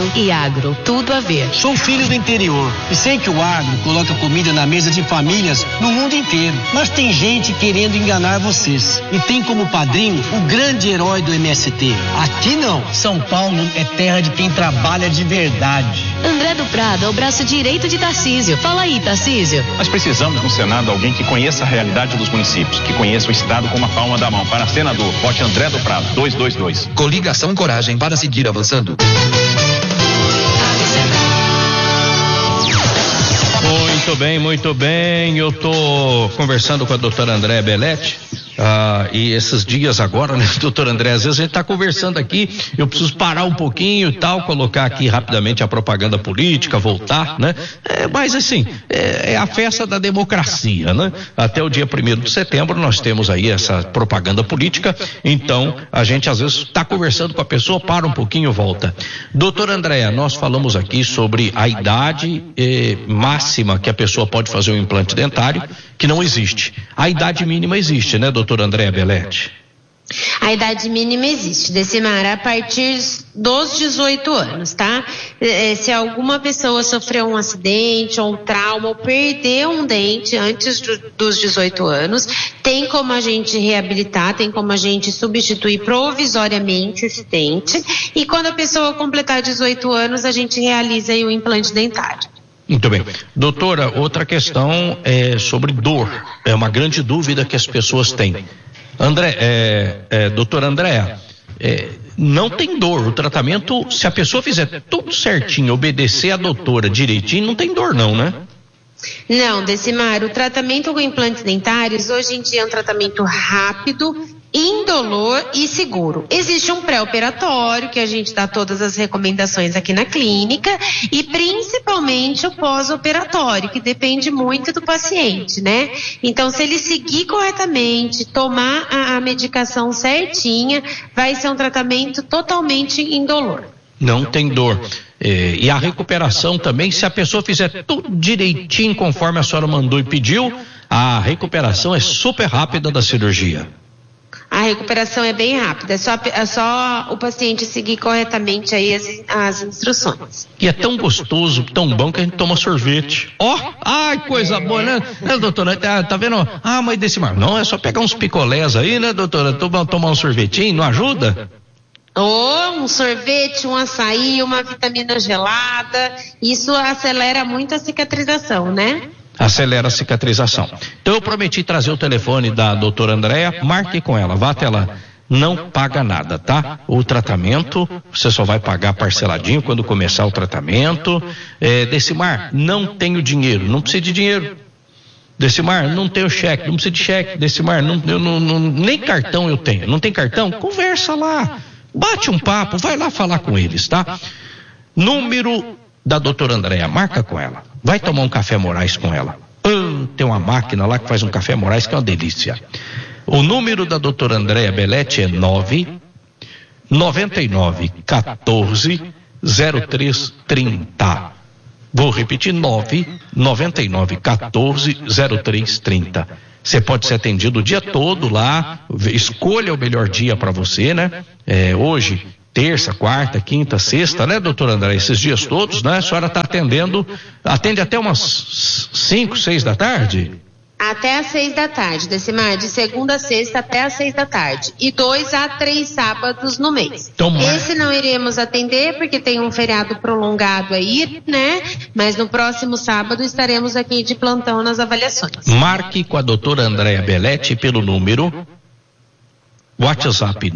mercado e agro, tudo a ver. Sou filho do interior e sei que o agro coloca comida na mesa de famílias no mundo inteiro. Mas tem gente querendo enganar vocês. E tem como padrinho o grande herói do MST. Aqui não. São Paulo é terra de quem trabalha de verdade. André do Prado é o braço direito de Tarcísio. Fala aí, Tarcísio. Nós precisamos no Senado alguém que conheça a realidade dos municípios, que conheça o Estado como a palma da mão. Para senador, vote André do Prado, 222. Coligação Coragem para seguir avançando. Muito bem. Eu tô conversando com a doutora Andréa Belletti. E esses dias agora, né, doutor André, às vezes a gente está conversando aqui, eu preciso parar um pouquinho e tal, colocar aqui rapidamente a propaganda política, voltar, né? Mas assim, é a festa da democracia, né? Até o dia 1º de setembro nós temos aí essa propaganda política, então a gente às vezes está conversando com a pessoa, para um pouquinho e volta. Doutor André, nós falamos aqui sobre a idade máxima que a pessoa pode fazer um implante dentário, que não existe. A idade mínima existe, né, doutor Andréa Belletti? A idade mínima existe, Decimar, a partir dos 18 anos, tá? Se alguma pessoa sofreu um acidente ou um trauma ou perdeu um dente antes dos 18 anos, tem como a gente reabilitar, tem como a gente substituir provisoriamente esse dente, e quando a pessoa completar 18 anos, a gente realiza aí o implante dentário. Muito bem. Doutora, outra questão é sobre dor. É uma grande dúvida que as pessoas têm. Doutora Andréa, não tem dor. O tratamento, se a pessoa fizer tudo certinho, obedecer a doutora direitinho, não tem dor não, né? Não, Decimar, o tratamento com implantes dentários hoje em dia é um tratamento rápido, indolor e seguro. Existe um pré-operatório, que a gente dá todas as recomendações aqui na clínica, e principalmente o pós-operatório, que depende muito do paciente, né? Então, se ele seguir corretamente, tomar a medicação certinha, vai ser um tratamento totalmente indolor. Não tem dor. E a recuperação também, se a pessoa fizer tudo direitinho conforme a senhora mandou e pediu, a recuperação é super rápida da cirurgia. A recuperação é bem rápida, é só o paciente seguir corretamente aí as instruções. E é tão gostoso, tão bom que a gente toma sorvete. Ai, coisa boa, né, doutora? Tá vendo? Mas Decimar, não, é só pegar uns picolés aí, né, doutora? Tomar um sorvetinho, não ajuda? Um sorvete, um açaí, uma vitamina gelada, isso acelera muito a cicatrização, né? Acelera a cicatrização. Então eu prometi trazer o telefone da doutora Andréa, marque com ela, vá até lá. Não paga nada, tá? O tratamento, você só vai pagar parceladinho quando começar o tratamento. Decimar, não tenho dinheiro, não precisa de dinheiro. Decimar, não tenho cheque, não precisa de cheque. Decimar, nem cartão eu tenho, não tem cartão? Conversa lá, bate um papo, vai lá falar com eles, tá? Número da doutora Andréa, marca com ela. Vai tomar um café Moraes com ela. Tem uma máquina lá que faz um café Moraes que é uma delícia. O número da doutora Andréa Belletti é 999140330. Vou repetir, 999140330. Você pode ser atendido o dia todo lá, escolha o melhor dia para você, né? Hoje, terça, quarta, quinta, sexta, né, doutora André? Esses dias todos, né? A senhora está atende até umas 5, 6 da tarde? Até às 6 da tarde, Decimar, de segunda a sexta até às 6 da tarde. E 2 a 3 sábados no mês. Esse não iremos atender porque tem um feriado prolongado aí, né? Mas no próximo sábado estaremos aqui de plantão nas avaliações. Marque com a doutora Andréa Belletti pelo número WhatsApp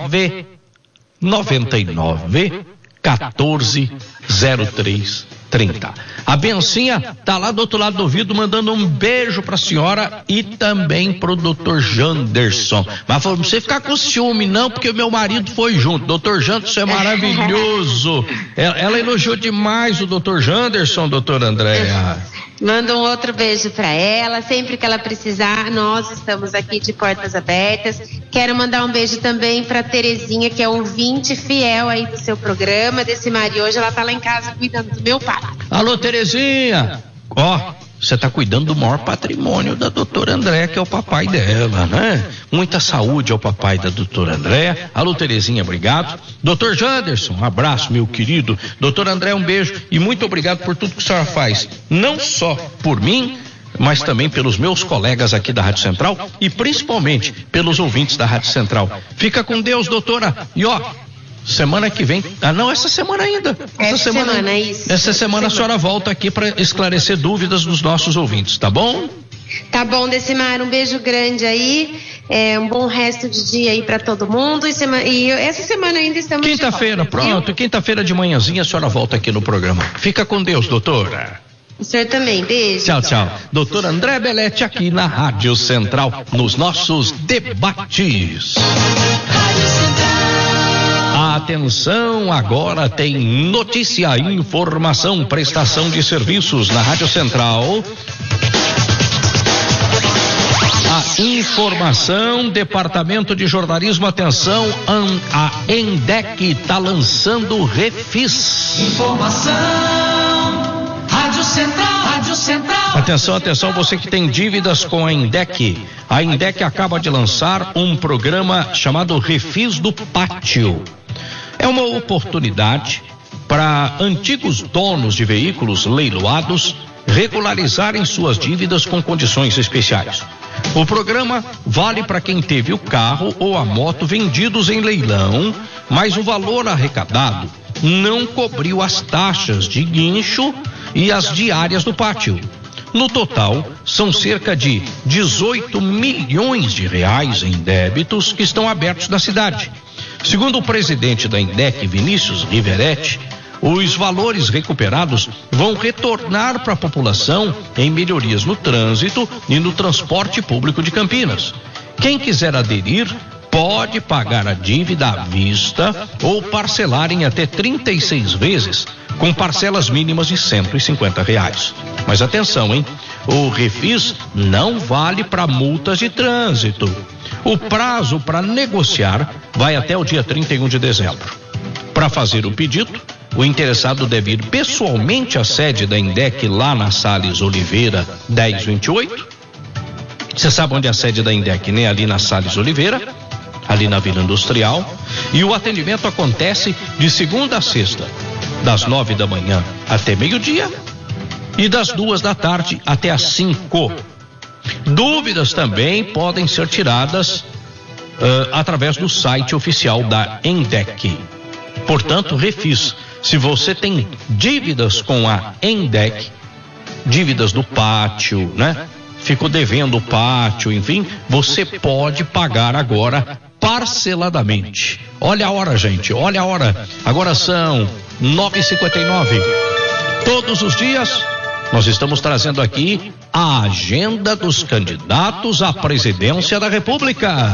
999140330. A Bencinha tá lá do outro lado do ouvido mandando um beijo pra senhora e também pro doutor Janderson. Mas falou, não você ficar com ciúme não, porque o meu marido foi junto. Doutor Janderson é maravilhoso. Ela elogiou demais o doutor Janderson, doutora Andréa. Manda um outro beijo para ela, sempre que ela precisar, nós estamos aqui de portas abertas. Quero mandar um beijo também para Terezinha, que é ouvinte fiel aí do seu programa, Decimar, e hoje ela tá lá em casa cuidando do meu pai. Alô, Terezinha, você está cuidando do maior patrimônio da doutora André, que é o papai dela, né? Muita saúde ao papai da doutora André. Alô, Terezinha, obrigado. Doutor Janderson, um abraço, meu querido. Doutor André, um beijo e muito obrigado por tudo que a senhora faz, não só por mim, mas também pelos meus colegas aqui da Rádio Central e principalmente pelos ouvintes da Rádio Central. Fica com Deus, doutora. E semana que vem, essa semana ainda. Essa semana a senhora volta aqui para esclarecer dúvidas dos nossos ouvintes, tá bom? Tá bom, Decimar, um beijo grande aí, um bom resto de dia aí para todo mundo e essa semana ainda estamos quinta-feira, pronto, quinta-feira de manhãzinha a senhora volta aqui no programa. Fica com Deus, doutora. O senhor também, beijo. Tchau, tchau. Doutor André Belletti aqui na Rádio Central, nos nossos debates. Rádio Central. Atenção, agora tem notícia, informação, prestação de serviços na Rádio Central. A informação, Departamento de Jornalismo, atenção, a ENDEC está lançando refis. Informação, Rádio Central, Rádio Central. Atenção, você que tem dívidas com a ENDEC. A ENDEC acaba de lançar um programa chamado Refis do Pátio. É uma oportunidade para antigos donos de veículos leiloados regularizarem suas dívidas com condições especiais. O programa vale para quem teve o carro ou a moto vendidos em leilão, mas o valor arrecadado não cobriu as taxas de guincho e as diárias do pátio. No total, são cerca de 18 milhões de reais em débitos que estão abertos na cidade. Segundo o presidente da ENDEC, Vinícius Riveretti, os valores recuperados vão retornar para a população em melhorias no trânsito e no transporte público de Campinas. Quem quiser aderir pode pagar a dívida à vista ou parcelar em até 36 vezes, com parcelas mínimas de R$150. Mas atenção, hein? O refis não vale para multas de trânsito. O prazo para negociar vai até o dia 31 de dezembro. Para fazer o pedido, o interessado deve ir pessoalmente à sede da ENDEC lá na Salles Oliveira 1028. Você sabe onde é a sede da ENDEC, né? Ali na Salles Oliveira, ali na Vila Industrial. E o atendimento acontece de segunda a sexta, das 9 da manhã até meio-dia e das 2 da tarde até as 5. Dúvidas também podem ser tiradas através do site oficial da ENDEC. Portanto, refis. Se você tem dívidas com a ENDEC, dívidas do pátio, né? Ficou devendo o pátio, enfim, você pode pagar agora parceladamente. Olha a hora, gente, olha a hora. Agora são 9h59. Todos os dias nós estamos trazendo aqui a agenda dos candidatos à presidência da República.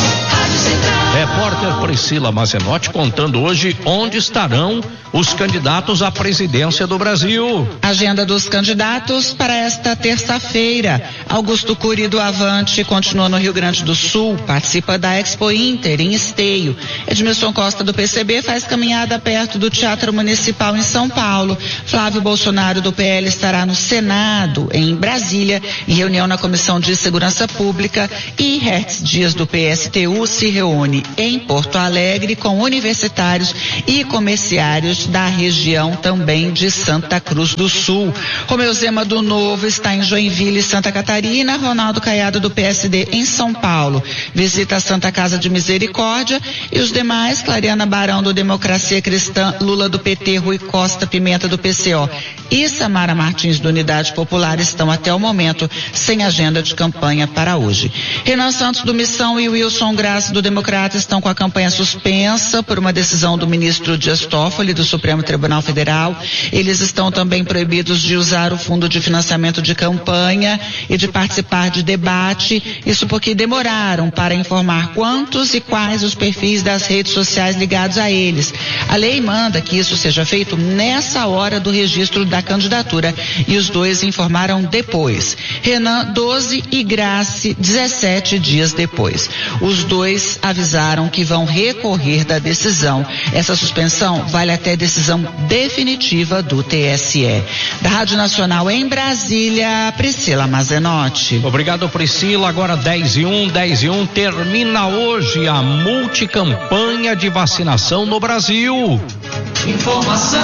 Repórter Priscila Mazenotti contando hoje onde estarão os candidatos à presidência do Brasil. Agenda dos candidatos para esta terça-feira. Augusto Cury do Avante continua no Rio Grande do Sul, participa da Expo Inter em Esteio. Edmilson Costa do PCB faz caminhada perto do Teatro Municipal em São Paulo. Flávio Bolsonaro do PL estará no Senado, em Brasília, em reunião na Comissão de Segurança Pública, e Hertz Dias do PSTU se reúne em Porto Alegre com universitários e comerciários da região também de Santa Cruz do Sul. Romeu Zema do Novo está em Joinville, Santa Catarina. Ronaldo Caiado do PSD em São Paulo visita a Santa Casa de Misericórdia, e os demais, Clariana Barão do Democracia Cristã, Lula do PT, Rui Costa Pimenta do PCO e Samara Martins do Unidade Popular, estão até o momento sem agenda de campanha para hoje. Renan Santos do Missão e Wilson Graça do Democrata estão com a campanha suspensa por uma decisão do ministro Dias Toffoli do Supremo Tribunal Federal. Eles estão também proibidos de usar o fundo de financiamento de campanha e de participar de debate, isso porque demoraram para informar quantos e quais os perfis das redes sociais ligados a eles. A lei manda que isso seja feito nessa hora do registro da candidatura, e os dois informaram depois. Renan 12 e Grace 17 dias depois. Os dois eles avisaram que vão recorrer da decisão. Essa suspensão vale até decisão definitiva do TSE. Da Rádio Nacional em Brasília, Priscila Mazenotti. Obrigado, Priscila. Agora 10:01, termina hoje a multicampanha de vacinação no Brasil. Informação,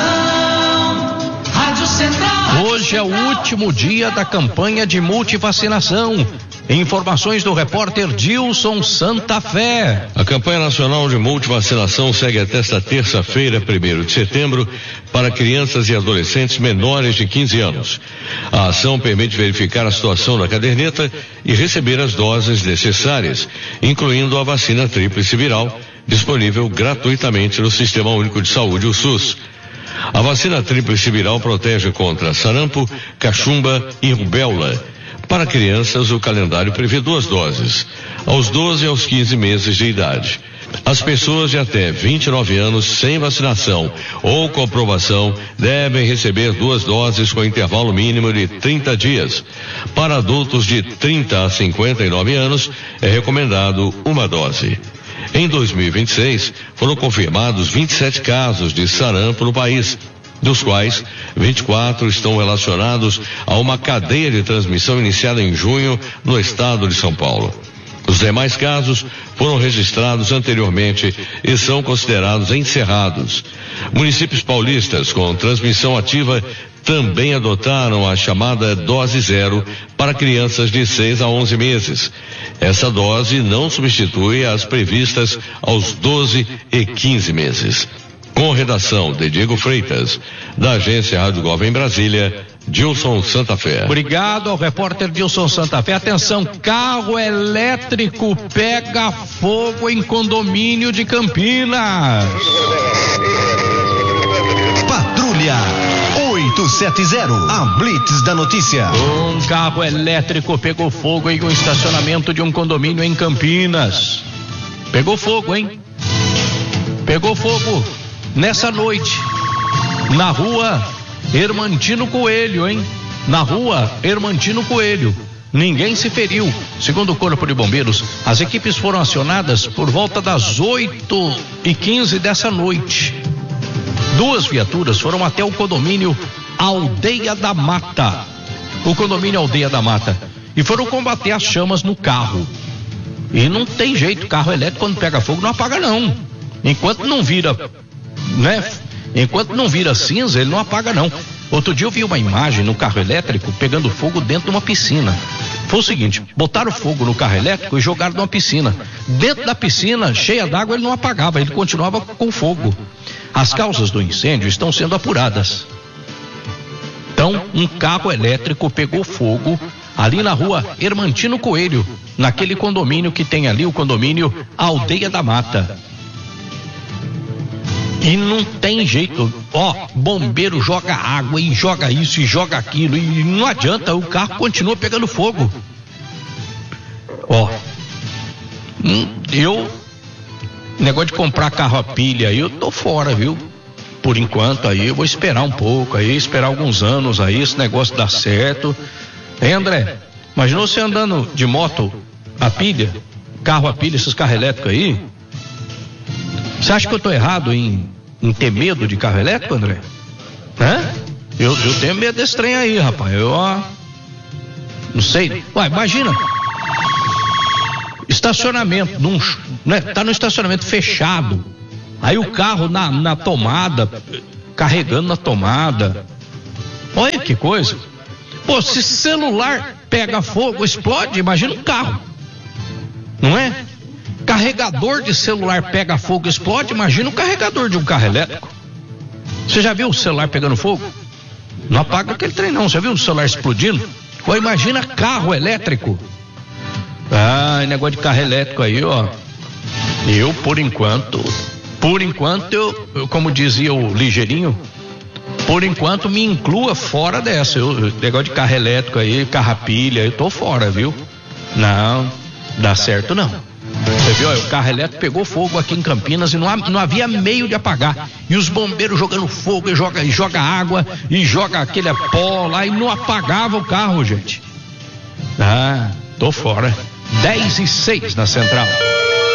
Rádio Central. Hoje é o último dia da campanha de multivacinação. Informações do repórter Dilson Santa Fé. A campanha nacional de multivacinação segue até esta terça-feira, 1º de setembro, para crianças e adolescentes menores de 15 anos. A ação permite verificar a situação da caderneta e receber as doses necessárias, incluindo a vacina tríplice viral, disponível gratuitamente no Sistema Único de Saúde, o SUS. A vacina tríplice viral protege contra sarampo, cachumba e rubéola. Para crianças, o calendário prevê 2 doses, aos 12 e aos 15 meses de idade. As pessoas de até 29 anos sem vacinação ou comprovação devem receber 2 doses com intervalo mínimo de 30 dias. Para adultos de 30 a 59 anos, é recomendado 1 dose. Em 2026, foram confirmados 27 casos de sarampo no país, dos quais 24 estão relacionados a uma cadeia de transmissão iniciada em junho no estado de São Paulo. Os demais casos foram registrados anteriormente e são considerados encerrados. Municípios paulistas com transmissão ativa também adotaram a chamada dose zero para crianças de 6 a 11 meses. Essa dose não substitui as previstas aos 12 e 15 meses. Com redação de Diego Freitas, da agência Rádio Gov em Brasília, Dilson Santa Fé. Obrigado ao repórter Dilson Santa Fé. Atenção, carro elétrico pega fogo em condomínio de Campinas. Patrulha 870, a Blitz da notícia. Um carro elétrico pegou fogo em um estacionamento de um condomínio em Campinas. Pegou fogo, hein? Pegou fogo nessa noite, na rua Hermantino Coelho, hein? Na rua Hermantino Coelho. Ninguém se feriu. Segundo o Corpo de Bombeiros, as equipes foram acionadas por volta das 8h15 dessa noite. 2 viaturas foram até o condomínio Aldeia da Mata. O condomínio Aldeia da Mata. E foram combater as chamas no carro. E não tem jeito, carro elétrico quando pega fogo não apaga não. Enquanto não vira, né? Enquanto não vira cinza, ele não apaga não. Outro dia eu vi uma imagem no carro elétrico pegando fogo dentro de uma piscina. Foi o seguinte, botaram fogo no carro elétrico e jogaram numa piscina. Dentro da piscina, cheia d'água, ele não apagava, ele continuava com fogo. As causas do incêndio estão sendo apuradas. Então, um carro elétrico pegou fogo ali na rua Hermantino Coelho, naquele condomínio que tem ali, o condomínio Aldeia da Mata. E não tem jeito, bombeiro joga água e joga isso e joga aquilo e não adianta, o carro continua pegando fogo. Negócio de comprar carro a pilha aí, eu tô fora, viu? Por enquanto aí, eu vou esperar um pouco aí, esperar alguns anos aí, esse negócio dar certo. Hein, André? Imagina você andando de moto a pilha, carro a pilha, esses carros elétricos aí. Você acha que eu tô errado em ter medo de carro elétrico, André? Eu tenho medo desse trem aí, rapaz. Não sei. Imagina. Estacionamento, tá no estacionamento fechado. Aí o carro na tomada, carregando na tomada. Olha que coisa. Pô, se celular pega fogo, explode, imagina um carro. Não é? Carregador de celular pega fogo, explode, imagina o carregador de um carro elétrico. Você já viu o celular pegando fogo? Não apaga aquele trem não, você viu o celular explodindo? Ou imagina carro elétrico. Negócio de carro elétrico aí, eu por enquanto, eu, como dizia o Ligeirinho, por enquanto me inclua fora dessa. Negócio de carro elétrico aí, carro a pilha, eu tô fora, viu? Não, dá certo não. Você viu, o carro elétrico pegou fogo aqui em Campinas e não havia meio de apagar. E os bombeiros jogando fogo e joga água e joga aquele pó lá e não apagava o carro, gente. Tô fora. 10:06 na Central.